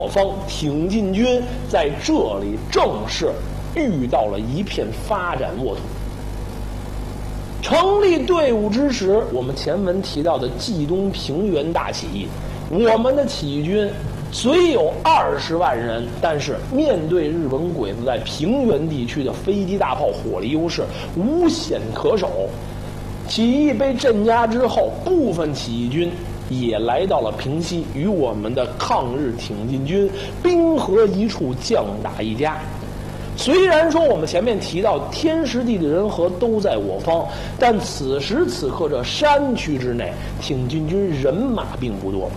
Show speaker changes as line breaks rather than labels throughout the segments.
我方挺进军在这里正式遇到了一片发展沃土。成立队伍之时，我们前文提到的冀东平原大起义，我们的起义军虽有20万人，但是面对日本鬼子在平原地区的飞机大炮火力优势，无险可守。起义被镇压之后，部分起义军也来到了平西，与我们的抗日挺进军兵合一处，将打一家。虽然说我们前面提到天时地利人和都在我方，但此时此刻这山区之内，挺进军人马并不多，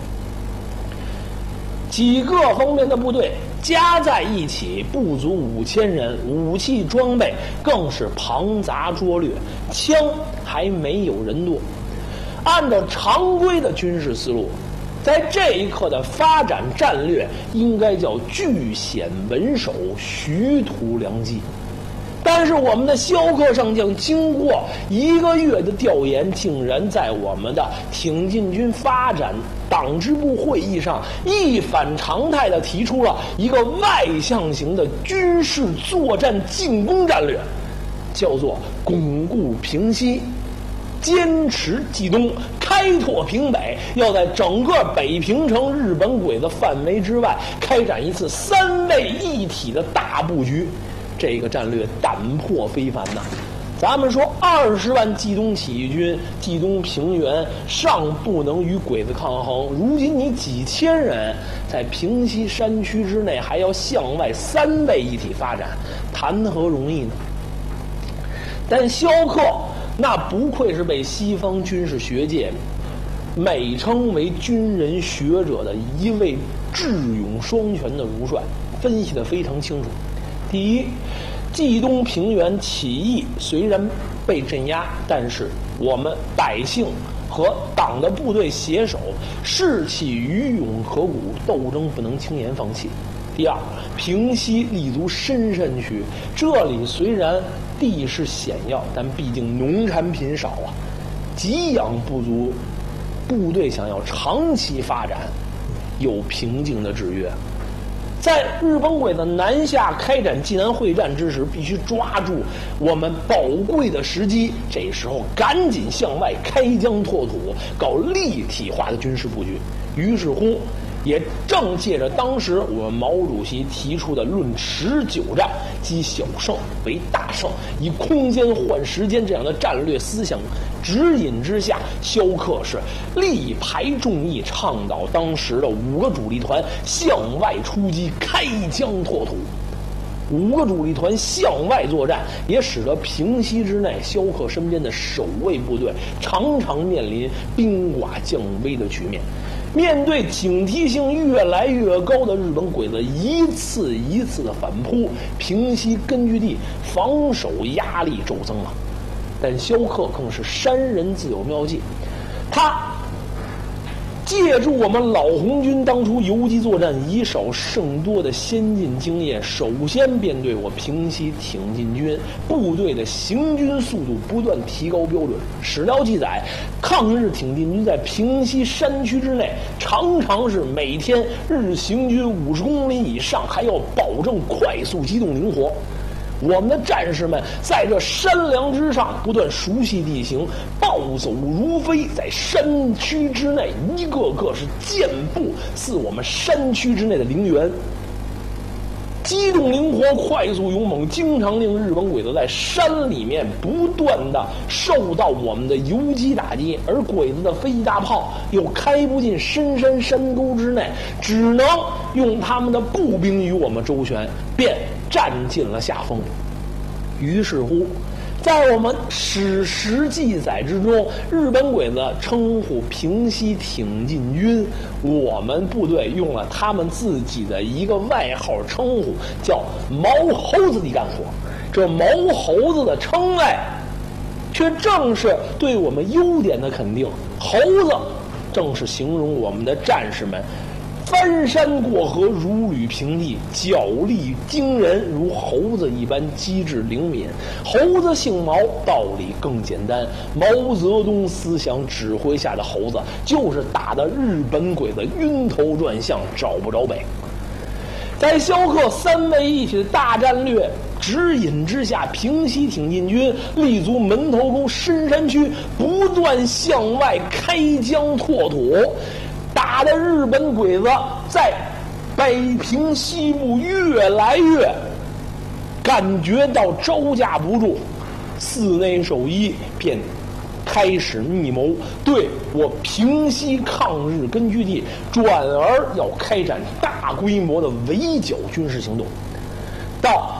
几个方面的部队加在一起不足5000人，武器装备更是庞杂拙劣，枪还没有人多。按照常规的军事思路，在这一刻的发展战略应该叫据险稳守，徐图良机。但是我们的萧克上将经过1个月的调研，竟然在我们的挺进军发展党支部会议上一反常态地提出了一个外向型的军事作战进攻战略，叫做巩固平西，坚持冀东，开拓平北，要在整个北平城日本鬼子范围之外开展一次3位一体的大布局。这个战略胆魄非凡呐！咱们说20万冀东起义军，冀东平原尚不能与鬼子抗衡，如今你几千人在平西山区之内还要向外3位一体发展，谈何容易呢？但萧克那不愧是被西方军事学界美称为军人学者的一位智勇双全的儒帅，分析得非常清楚。第一，冀东平原起义虽然被镇压，但是我们百姓和党的部队携手，士气余勇可鼓，斗争不能轻言放弃。第二，平西立足深山区，这里虽然地势险要，但毕竟农产品少啊，给养不足，部队想要长期发展，有瓶颈的制约。在日本鬼子南下开展济南会战之时，必须抓住我们宝贵的时机，这时候赶紧向外开疆拓土，搞立体化的军事布局。于是乎，也正借着当时我们毛主席提出的论持久战，积小胜为大胜，以空间换时间这样的战略思想指引之下，萧克是力排众议，倡导当时的5个主力团向外出击，开疆拓土。5个主力团向外作战，也使得平西之内萧克身边的守卫部队常常面临兵寡将危的局面。面对警惕性越来越高的日本鬼子一次一次的反扑，平西根据地防守压力骤增了。但萧克更是山人自有妙计，他借助我们老红军当初游击作战以少胜多的先进经验，首先便对我平西挺进军部队的行军速度不断提高标准。史料记载，抗日挺进军在平西山区之内，常常是每天日行军50公里以上，还要保证快速机动灵活。我们的战士们在这山梁之上不断熟悉地形，暴走如飞，在山区之内一个个是健步似我们山区之内的陵园，机动灵活，快速勇猛，经常令日本鬼子在山里面不断的受到我们的游击打击，而鬼子的飞机大炮又开不进深山山沟之内，只能用他们的步兵与我们周旋，便占尽了下风。于是乎，在我们史实记载之中，日本鬼子称呼平西挺进军，我们部队用了他们自己的一个外号称呼，叫毛猴子的干活。这毛猴子的称谓却正是对我们优点的肯定。猴子正是形容我们的战士们翻山过河如履平地，脚力惊人，如猴子一般机智灵敏。猴子姓毛，道理更简单。毛泽东思想指挥下的猴子，就是打得日本鬼子晕头转向，找不着北。 在萧克三位一体的大战略指引之下，平西挺进军立足门头沟深山区，不断向外开疆拓土，打的日本鬼子在北平西部越来越感觉到招架不住，寺内守一便开始密谋，对我平西抗日根据地转而要开展大规模的围剿军事行动。到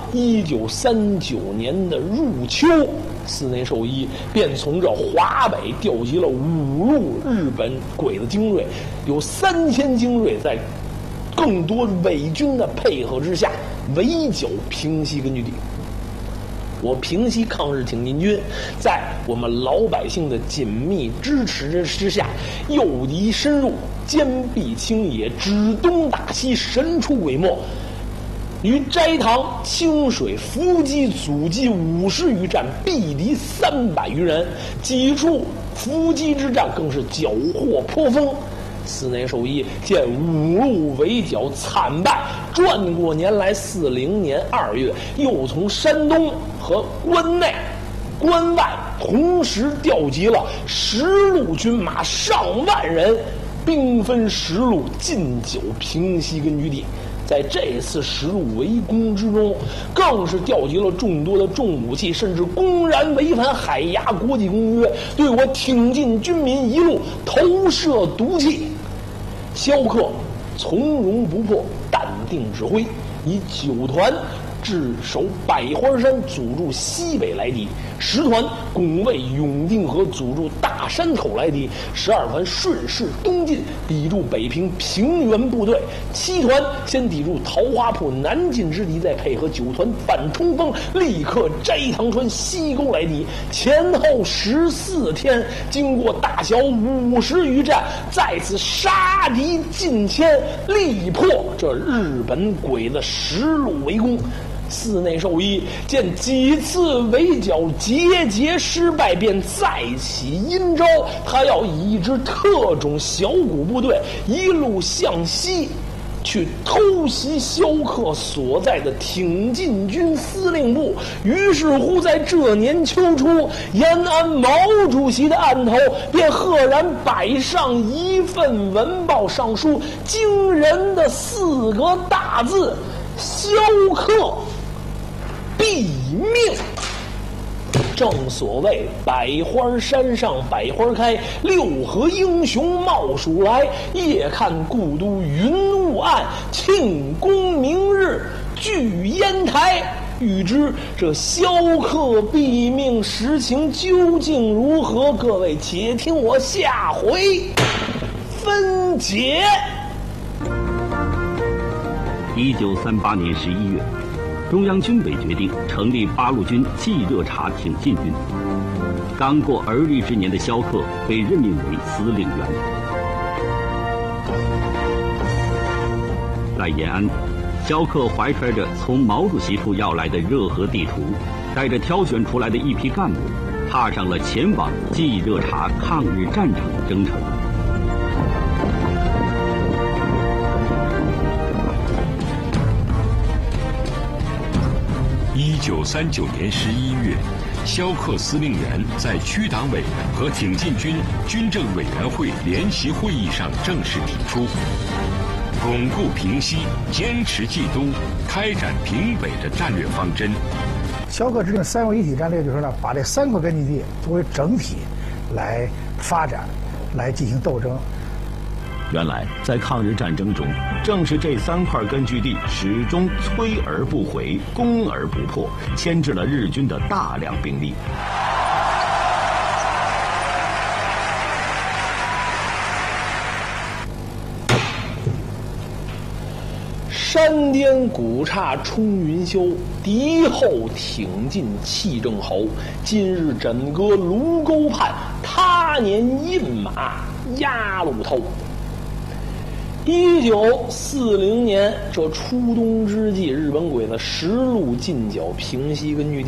1939年的入秋，寺内寿一便从这华北调集了5路日本鬼子精锐，有3000精锐在更多伪军的配合之下围剿平西根据地。我平西抗日挺进军在我们老百姓的紧密支持之下，诱敌深入，坚壁清野，指东打西，神出鬼没，于斋堂、清水、伏击阻击50余战，毙敌300余人，几处伏击之战更是缴获颇丰。寺内寿一见5路围剿惨败，转过年来40年2月，又从山东和关内、关外同时调集了10路军马上万人，兵分10路进剿平西根据地。在这次10路围攻之中，更是调集了众多的重武器，甚至公然违反海牙国际公约，对我挺进军民一路投射毒气。萧克从容不迫，淡定指挥，以9团驻守百花山，阻住西北来敌；10团拱卫永定河，阻住大山口来敌；12团顺势东进，抵住北平平原部队；7团先抵住桃花铺南进之敌，再配合9团反冲锋，立刻斋堂川西沟来敌。前后14天，经过大小50余战，再次杀敌近千，力破这日本鬼子10路围攻。寺内寿一见几次围剿节失败，便再起阴招，他要以一支特种小股部队一路向西，去偷袭萧克所在的挺进军司令部。于是乎，在这年秋初，延安毛主席的案头便赫然摆上一份文报上书，惊人的4个大字：萧克毙命。正所谓百花山上百花开，六合英雄冒蜀来。夜看故都云雾暗，庆功明日聚烟台。欲知这萧克毙命实情究竟如何，各位且听我下回分解。
1938年11月，中央军委决定成立八路军冀热察挺进军。刚过而立之年的萧克被任命为司令员。在延安，萧克怀揣着从毛主席处要来的热河地图，带着挑选出来的一批干部，踏上了前往冀热察抗日战场的征程。
1939年11月，萧克司令员在区党委和挺进军军政委员会联席会议上正式提出，巩固平西，坚持冀东，开展平北的战略方针。
萧克制定3位一体战略，就是呢，把这3块根据地作为整体来发展，来进行斗争。
原来，在抗日战争中，正是这3块根据地始终摧而不毁，攻而不破，牵制了日军的大量兵力。
山巅古刹冲云霄，敌后挺进气正侯。今日枕戈卢沟畔，他年饮马压路头。1940年这初冬之际，日本鬼子10路进剿平西根据地。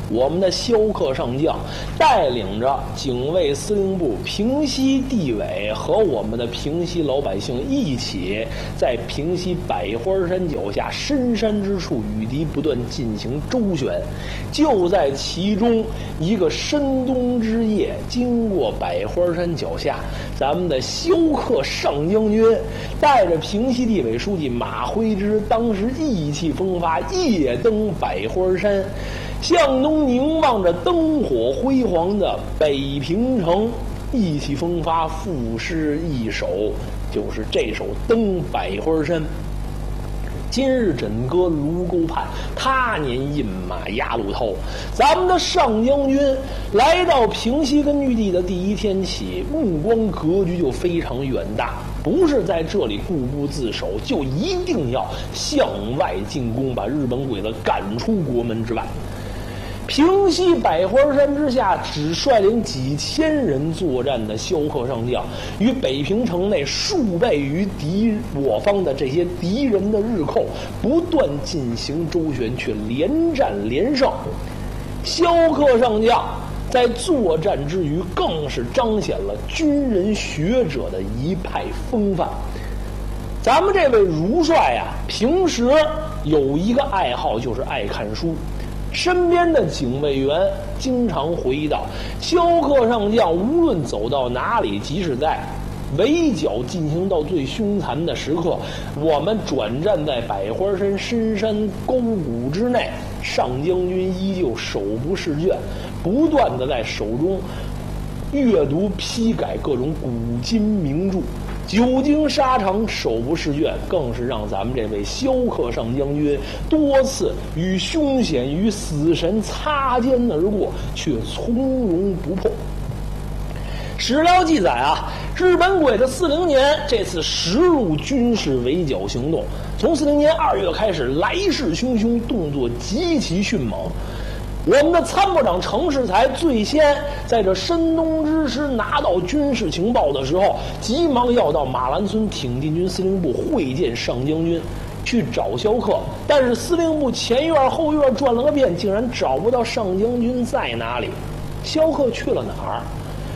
我们的萧克上将带领着警卫司令部、平西地委和我们的平西老百姓一起，在平西百花山脚下深山之处与敌不断进行周旋。就在其中一个深冬之夜，经过百花山脚下，咱们的萧克上将军带着平西地委书记马辉之，当时意气风发，夜登百花山，向东凝望着灯火辉煌的北平城，意气风发，赋诗一首，就是这首《登百花山》。今日枕歌卢沟畔，他年饮马压路涛。咱们的上将军来到平西根据地的第一天起，目光格局就非常远大，不是在这里固步自守，就一定要向外进攻，把日本鬼子赶出国门之外。平西百花山之下，只率领几千人作战的萧克上将，与北平城内数倍于我方的这些敌人的日寇不断进行周旋，却连战连胜。萧克上将在作战之余，更是彰显了军人学者的一派风范。咱们这位如帅啊，平时有一个爱好，就是爱看书。身边的警卫员经常回忆到，萧克上将无论走到哪里，即使在围剿进行到最凶残的时刻，我们转战在百花山深山沟谷之内，上将军依旧手不释卷，不断的在手中阅读批改各种古今名著，久经沙场，手不释卷，更是让咱们这位萧克上将军多次与凶险与死神擦肩而过，却从容不迫。史料记载啊，日本鬼子40年这次实入军事围剿行动，从40年2月开始，来势汹汹，动作极其迅猛。我们的参谋长程世才最先在这深冬之时拿到军事情报的时候，急忙要到马兰村挺进军司令部会见上将军，去找萧克。但是司令部前院后院转了个遍，竟然找不到上将军在哪里。萧克去了哪儿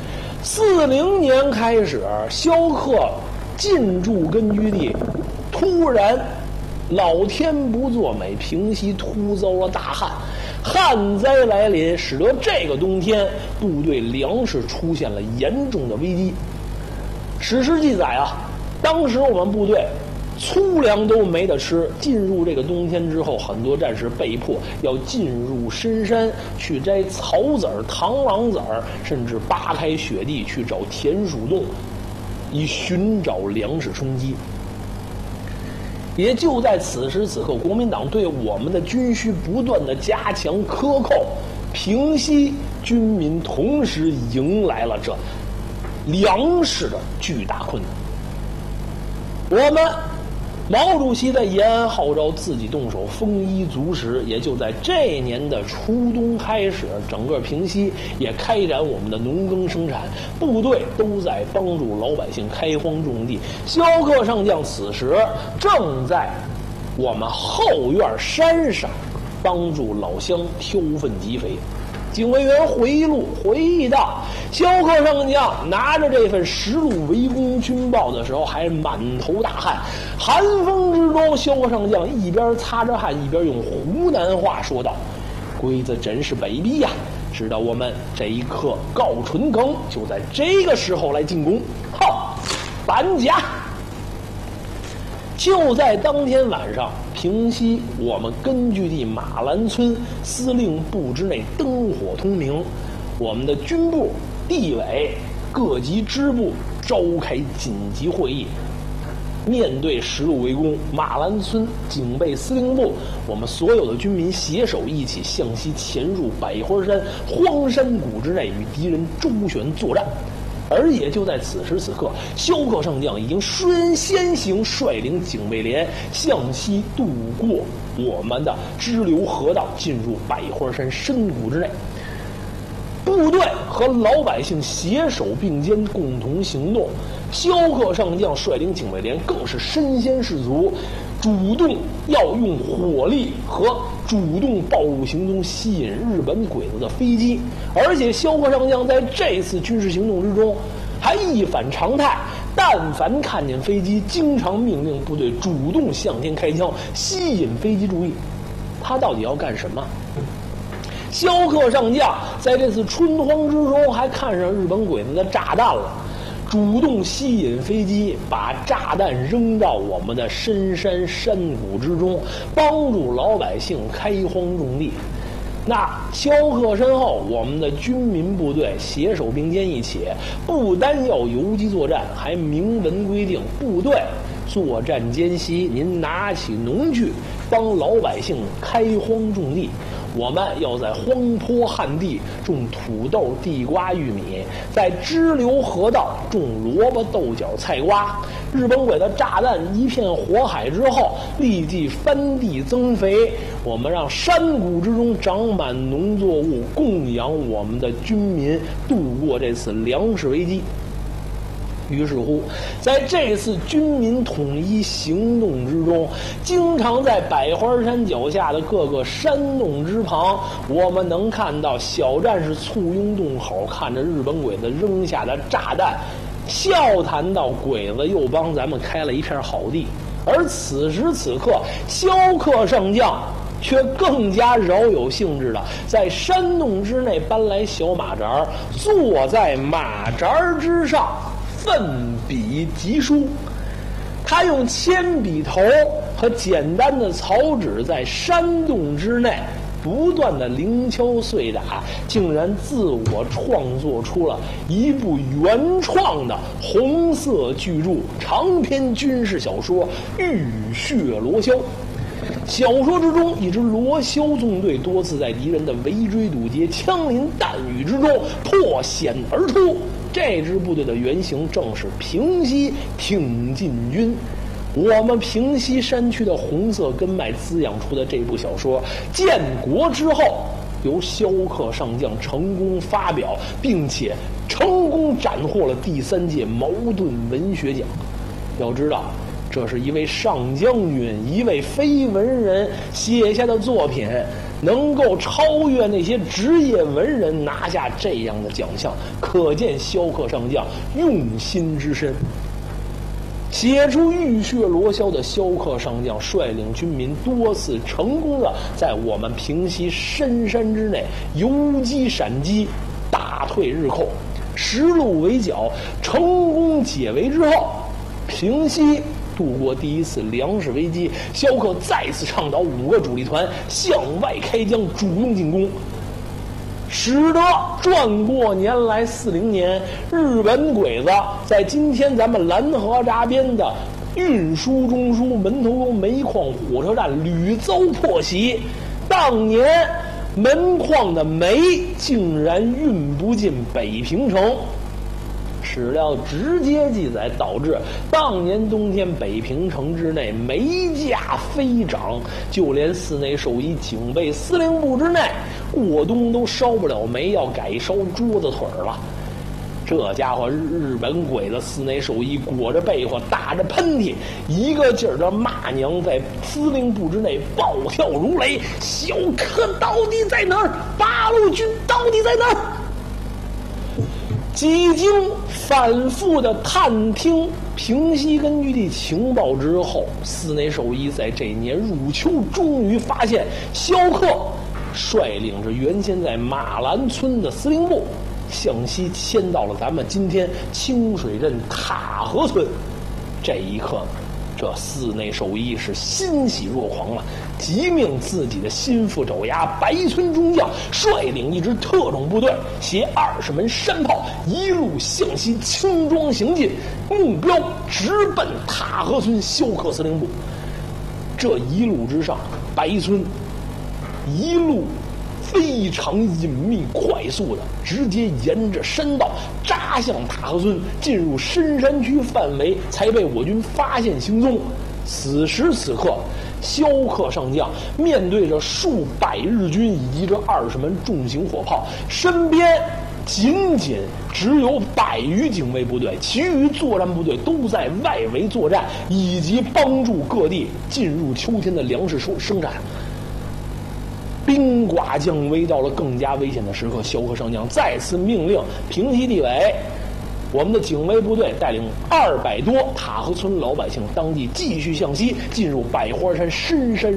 ？40年开始，萧克进驻根据地，突然老天不作美，平西突遭了大旱，旱灾来临，使得这个冬天部队粮食出现了严重的危机。史实记载啊，当时我们部队粗粮都没得吃，进入这个冬天之后，很多战士被迫要进入深山去摘草籽儿、螳螂籽儿，甚至扒开雪地去找田鼠洞，以寻找粮食充饥。也就在此时此刻，国民党对我们的军需不断的加强克扣，平西军民同时迎来了这粮食的巨大困难。我们毛主席在延安号召自己动手丰衣足食，也就在这年的初冬开始，整个平西也开展我们的农耕生产，部队都在帮助老百姓开荒种地。萧克上将此时正在我们后院山上帮助老乡挑粪集肥。警卫员回忆到，萧克上将拿着这份实录围攻军报的时候，还满头大汗。寒风之中，萧克上将一边擦着汗，一边用湖南话说道：“鬼子真是卑鄙呀！知道我们这一刻告春坑，就在这个时候来进攻。好，搬家！”就在当天晚上，平西我们根据地马兰村司令部之内灯火通明，我们的军部、地委、各级支部召开紧急会议。面对实录围攻，马兰村警备司令部，我们所有的军民携手一起向西潜入百花山荒山谷之内，与敌人周旋作战。而也就在此时此刻，萧克上将已经率先行，率领警卫连向西渡过我们的支流河道，进入百花山深谷之内。部队和老百姓携手并肩，共同行动。萧克上将率领警卫连更是身先士卒， 主动要用火力和主动暴露行动吸引日本鬼子的飞机，而且萧克上将在这次军事行动之中还一反常态，但凡看见飞机，经常命令部队主动向前开枪，吸引飞机注意。他到底要干什么？萧克上将在这次春荒之中还看上日本鬼子的炸弹了，主动吸引飞机，把炸弹扔到我们的深山山谷之中，帮助老百姓开荒种地。那萧克身后，我们的军民部队携手并肩一起，不单要游击作战，还明文规定部队作战间隙，您拿起农具帮老百姓开荒种地。我们要在荒坡旱地种土豆、地瓜、玉米，在支流河道种萝卜、豆角、菜瓜。日本鬼子炸弹一片火海之后，立即翻地增肥，我们让山谷之中长满农作物，供养我们的军民度过这次粮食危机。于是乎，在这次军民统一行动之中，经常在百花山脚下的各个山洞之旁，我们能看到小战士簇拥洞口，看着日本鬼子扔下的炸弹，笑谈到鬼子又帮咱们开了一片好地。而此时此刻，萧克上将却更加饶有兴致的在山洞之内搬来小马扎，坐在马扎之上奋笔疾书。他用铅笔头和简单的草纸在山洞之内不断的零敲碎打，竟然自我创作出了一部原创的红色巨著长篇军事小说《浴血罗霄》。小说之中，一支罗霄纵队多次在敌人的围追堵截、枪林弹雨之中破险而出。这支部队的原型正是平西挺进军。我们平西山区的红色根脉滋养出的这部小说，建国之后由萧克上将成功发表，并且成功斩获了第3届茅盾文学奖。要知道，这是一位上将军，一位非文人写下的作品，能够超越那些职业文人拿下这样的奖项，可见萧克上将用心之深。写出《浴血罗霄》的萧克上将率领军民多次成功的在我们平西深山之内游击闪击，打退日寇，实路围剿，成功解围之后，平西度过第一次粮食危机，萧克再次倡导5个主力团向外开疆，主动进攻，使得转过年来40年，日本鬼子在今天咱们兰河闸边的运输中枢门头沟煤矿火车站屡遭破袭。当年门矿的煤竟然运不进北平城，史料直接记载，导致当年冬天北平城之内煤价飞涨，就连寺内守一警备司令部之内过冬都烧不了煤，要改烧桌子腿了。这家伙日本鬼子寺内守一裹着被子打着喷嚏，一个劲儿的骂娘，在司令部之内暴跳如雷。萧克到底在哪儿？八路军到底在哪儿？几经反复的探听平西根据地情报之后，寺内守一在这年入秋终于发现萧克率领着原先在马兰村的司令部向西迁到了咱们今天清水镇塔河村。这一刻，这寺内守一是欣喜若狂了，即命自己的心腹爪牙白村中将率领一支特种部队，携20门山炮，一路向西轻装行进，目标直奔塔河村萧克司令部。这一路之上，白村一路非常隐秘快速的直接沿着山道扎向塔河村，进入深山区范围，才被我军发现行踪。此时此刻，萧克上将面对着数百日军以及这20门重型火炮，身边仅只有100余警卫部队，其余作战部队都在外围作战，以及帮助各地进入秋天的粮食生产。兵寡将危，到了更加危险的时刻，萧何上将再次命令平西地委，我们的警卫部队带领200多塔河村老百姓，当即继续向西，进入百花山深山